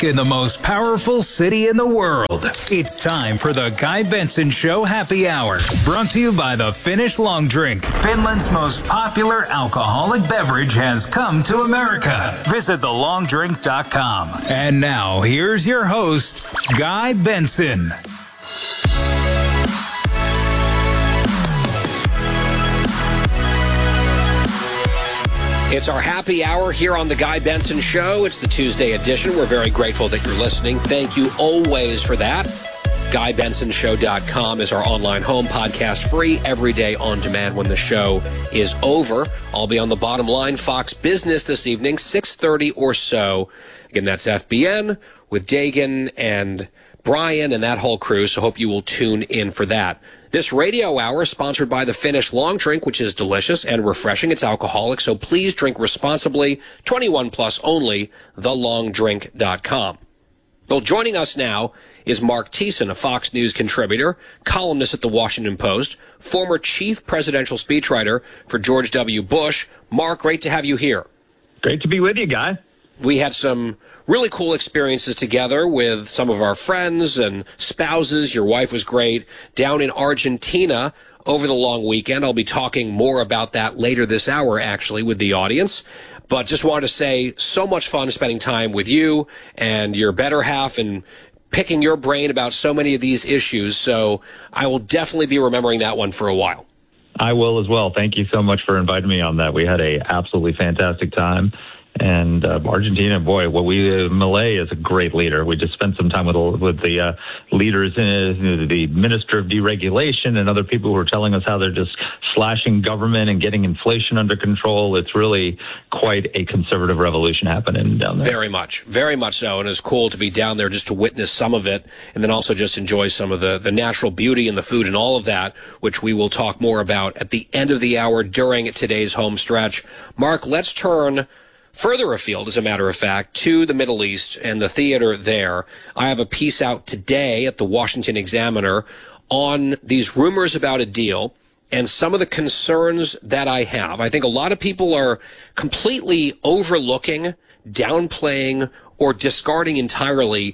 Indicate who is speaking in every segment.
Speaker 1: in the most powerful city in the world. It's time for the Guy Benson Show Happy Hour, brought to you by the Finnish Long Drink. Finland's most popular alcoholic beverage has come to America. Visit thelongdrink.com. And now, here's your host, Guy Benson.
Speaker 2: It's our happy hour here on The Guy Benson Show. It's the Tuesday edition. We're very grateful that you're listening. Thank you always for that. GuyBensonShow.com is our online home, podcast free every day on demand when the show is over. I'll be on the Bottom Line Fox Business this evening, 6:30 or so. Again, that's FBN with Dagan and Brian and that whole crew, so hope you will tune in for that. This radio hour is sponsored by the Finnish Long Drink, which is delicious and refreshing. It's alcoholic, so please drink responsibly. 21 plus only, thelongdrink.com. Well, joining us now is Mark Thiessen, a Fox News contributor, columnist at The Washington Post, former chief presidential speechwriter for George W. Bush. Mark, great to have you here.
Speaker 3: Great to be with you, Guy.
Speaker 2: We had some really cool experiences together with some of our friends and spouses. Your wife was great down in Argentina over the long weekend. I'll be talking more about that later this hour, actually, with the audience. But just wanted to say, so much fun spending time with you and your better half and picking your brain about so many of these issues. So I will definitely be remembering that one for a while.
Speaker 3: I will as well. Thank you so much for inviting me on that. We had a absolutely fantastic time. And Argentina, boy, Milei is a great leader. We just spent some time with the leaders, the Minister of Deregulation and other people who are telling us how they're just slashing government and getting inflation under control. It's really quite a conservative revolution happening down there.
Speaker 2: Very much so. And it's cool to be down there just to witness some of it and then also just enjoy some of the natural beauty and the food and all of that, which we will talk more about at the end of the hour during today's home stretch. Mark, let's turn further afield, as a matter of fact, to the Middle East and the theater there. I have a piece out today at the Washington Examiner on these rumors about a deal and some of the concerns that I have. I think a lot of people are completely overlooking, downplaying, or discarding entirely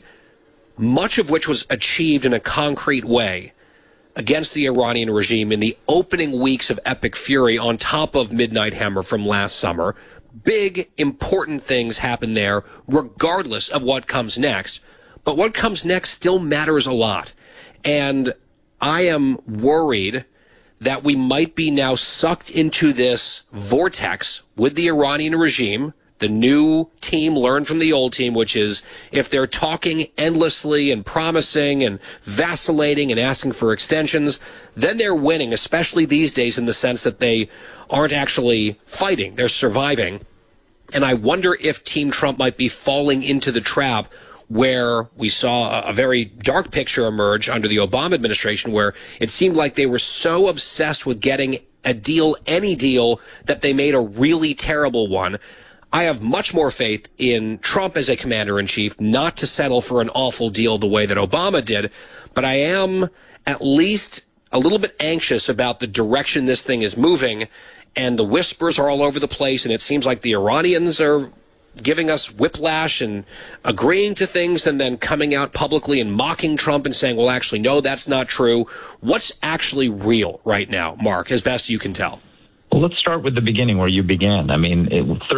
Speaker 2: much of which was achieved in a concrete way against the Iranian regime in the opening weeks of Epic Fury on top of Midnight Hammer from last summer. Big, important things happen there, regardless of what comes next. But what comes next still matters a lot. And I am worried that we might be now sucked into this vortex with the Iranian regime. The new team learned from the old team, which is if they're talking endlessly and promising and vacillating and asking for extensions, then they're winning, especially these days in the sense that they aren't actually fighting. They're surviving. And I wonder if Team Trump might be falling into the trap where we saw a very dark picture emerge under the Obama administration, where it seemed like they were so obsessed with getting a deal, any deal, that they made a really terrible one. I have much more faith in Trump as a commander-in-chief not to settle for an awful deal the way that Obama did, but I am at least a little bit anxious about the direction this thing is moving, and the whispers are all over the place, and it seems like the Iranians are giving us whiplash and agreeing to things and then coming out publicly and mocking Trump and saying, well, actually, no, that's not true. What's actually real right now, Mark, as best you can tell?
Speaker 3: Well, let's start with the beginning where you began. I mean,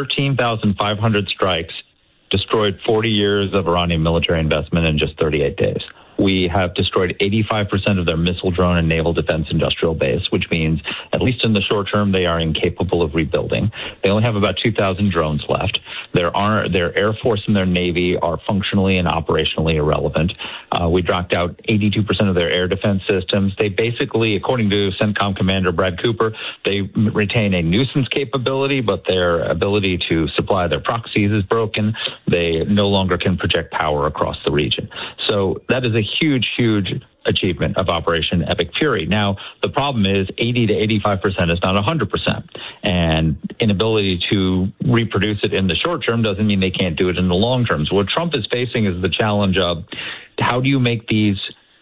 Speaker 3: 13,500 strikes destroyed 40 years of Iranian military investment in just 38 days. We have destroyed 85% of their missile, drone, and naval defense industrial base, which means, at least in the short term, they are incapable of rebuilding. They only have about 2,000 drones left. Their Air Force and their Navy are functionally and operationally irrelevant. We dropped out 82% of their air defense systems. They basically, according to CENTCOM Commander Brad Cooper, they retain a nuisance capability, but their ability to supply their proxies is broken. They no longer can project power across the region. So that is a huge achievement of Operation Epic Fury. Now, the problem is 80 to 85% is not 100%. And inability to reproduce it in the short term doesn't mean they can't do it in the long term. So what Trump is facing is the challenge of how do you make these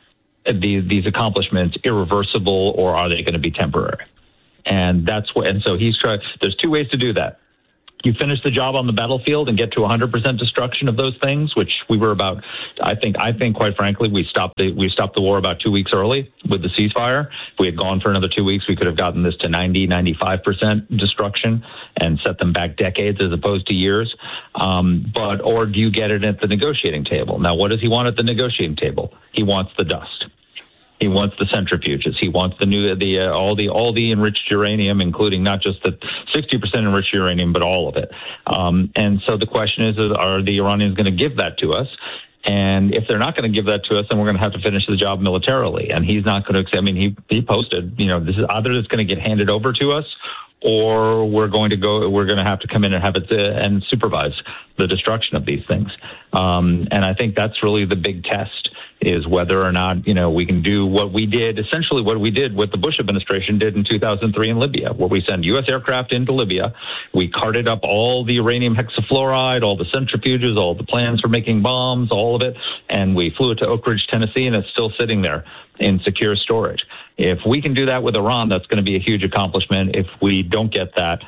Speaker 3: accomplishments irreversible, or are they going to be temporary? And that's what, and so he's trying, there's two ways to do that. you finish the job on the battlefield and get to 100% destruction of those things, which we were about. I think, quite frankly, we stopped the war about 2 weeks early with the ceasefire. If we had gone for another 2 weeks, we could have gotten this to 95% destruction and set them back decades as opposed to years. Or do you get it at the negotiating table? Now, what does he want at the negotiating table? He wants the dust. He wants the centrifuges. He wants all the enriched uranium, including not just the 60% enriched uranium, but all of it. And so the question is, are the Iranians going to give that to us? And if they're not going to give that to us, then we're going to have to finish the job militarily. And he's not going to accept. I mean, he posted, this is either it's going to get handed over to us, or we're going to have to come in and have it and supervise the destruction of these things. And I think that's really the big test, is whether or not, we can do what we did what the Bush administration did in 2003 in Libya, where we send U.S. aircraft into Libya. We carted up all the uranium hexafluoride, all the centrifuges, all the plans for making bombs, all of it. And we flew it to Oak Ridge, Tennessee, and it's still sitting there in secure storage. If we can do that with Iran, that's going to be a huge accomplishment. If we don't get that,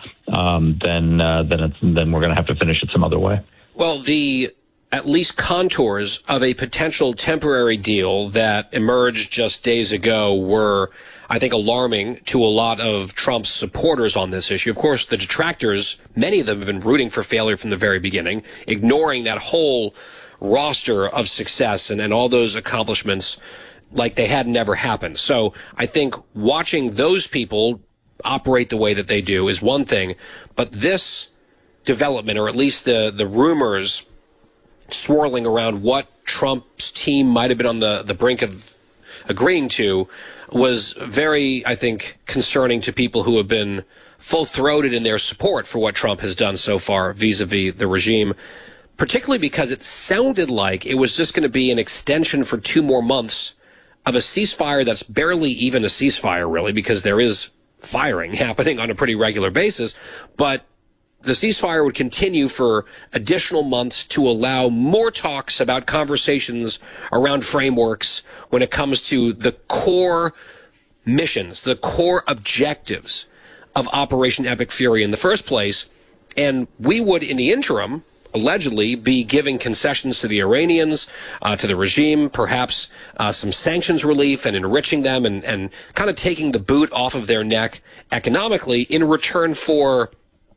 Speaker 3: then we're going to have to finish it some other way.
Speaker 2: Well, the at least contours of a potential temporary deal that emerged just days ago were, I think, alarming to a lot of Trump's supporters on this issue. Of course, the detractors, many of them have been rooting for failure from the very beginning, ignoring that whole roster of success and all those accomplishments like they had never happened. So I think watching those people operate the way that they do is one thing, but this development, or at least the rumors swirling around what Trump's team might have been on the brink of agreeing to, was very, I think, concerning to people who have been full-throated in their support for what Trump has done so far vis-a-vis the regime, particularly because it sounded like it was just going to be an extension for 2 more months of a ceasefire that's barely even a ceasefire, really, because there is firing happening on a pretty regular basis, but the ceasefire would continue for additional months to allow more talks about conversations around frameworks when it comes to the core missions, the core objectives of Operation Epic Fury in the first place. And we would, in the interim, allegedly be giving concessions to the Iranians, to the regime, perhaps some sanctions relief and enriching them and kind of taking the boot off of their neck economically in return for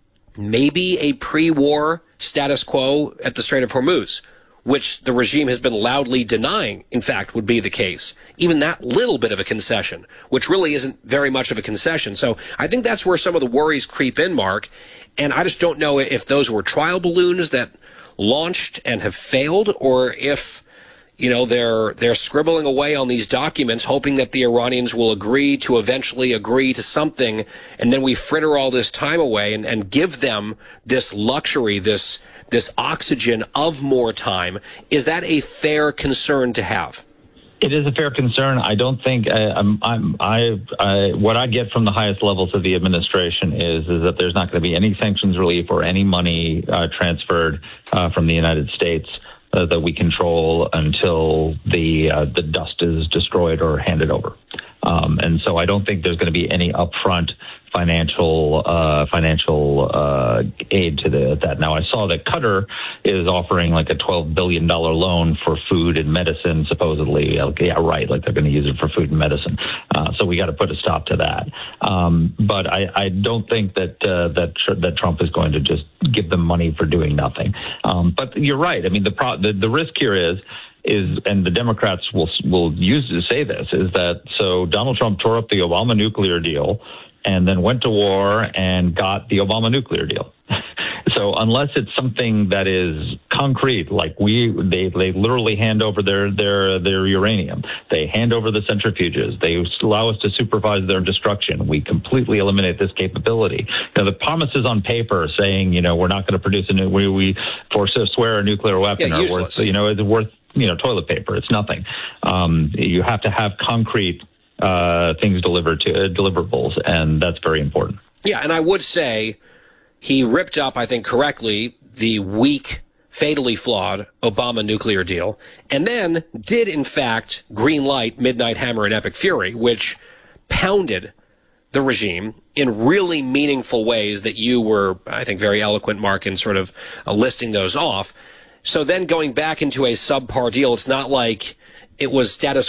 Speaker 2: maybe a pre-war status quo at the Strait of Hormuz, which the regime has been loudly denying, in fact, would be the case. Even that little bit of a concession, which really isn't very much of a concession. So I think that's where some of the worries creep in, Mark. And I just don't know if those were trial balloons that launched and have failed, or if, they're scribbling away on these documents, hoping that the Iranians will eventually agree to something, and then we fritter all this time away and give them this luxury, this oxygen of more time. Is that a fair concern to have?
Speaker 3: It is a fair concern. I don't think what I get from the highest levels of the administration is that there's not going to be any sanctions relief or any money transferred from the United States that we control until the dust is destroyed or handed over. And so I don't think there's going to be any upfront financial aid to that. Now, I saw that Qatar is offering like a $12 billion loan for food and medicine, supposedly. Yeah, right. Like they're going to use it for food and medicine. So we got to put a stop to that. But I don't think that Trump is going to just give them money for doing nothing. But you're right. I mean, the risk here is, and the Democrats will use to say this, is that so Donald Trump tore up the Obama nuclear deal and then went to war and got the Obama nuclear deal. So unless it's something that is concrete, like they literally hand over their uranium, they hand over the centrifuges, they allow us to supervise their destruction, we completely eliminate this capability. Now, the promises on paper saying, we're not going to produce we swear a nuclear weapon are worth, it's worth, toilet paper. It's nothing. You have to have concrete things delivered to deliverables, and that's very important.
Speaker 2: Yeah, and I would say he ripped up, I think correctly, the weak, fatally flawed Obama nuclear deal, and then did, in fact, green light Midnight Hammer and Epic Fury, which pounded the regime in really meaningful ways that you were, I think, very eloquent, Mark, in sort of listing those off. So then going back into a subpar deal, it's not like it was status